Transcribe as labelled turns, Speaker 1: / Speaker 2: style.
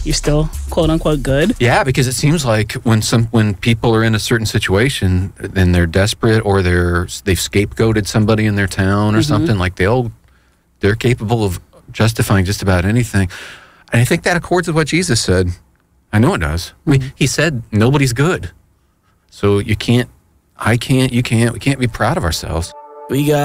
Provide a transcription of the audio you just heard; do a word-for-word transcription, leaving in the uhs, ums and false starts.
Speaker 1: you're still quote unquote good.
Speaker 2: Yeah, because it seems like when some when people are in a certain situation and they're desperate or they're they've scapegoated somebody in their town or mm-hmm. something, like they'll they're capable of justifying just about anything. And I think that accords with what Jesus said. I know it does. Mm-hmm. I mean, he said nobody's good. So you can't, I can't, you can't, we can't be proud of ourselves.
Speaker 1: We got